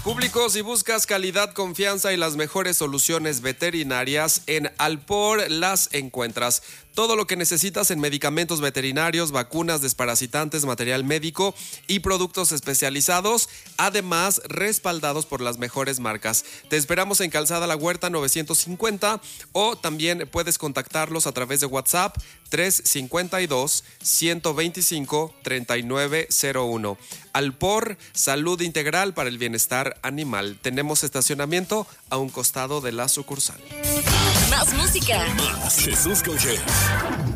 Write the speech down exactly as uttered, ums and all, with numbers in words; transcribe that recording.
Público, si buscas calidad, confianza y las mejores soluciones veterinarias, en Alpor las encuentras. Todo lo que necesitas en medicamentos veterinarios, vacunas, desparasitantes, material médico y productos especializados, además respaldados por las mejores marcas. Te esperamos en Calzada La Huerta novecientos cincuenta o también puedes contactarlos a través de WhatsApp tres cinco dos, uno dos cinco, tres nueve cero uno. Alpor, salud integral para el bienestar animal. Tenemos estacionamiento a un costado de la sucursal. Más música. Más Jesús Coche.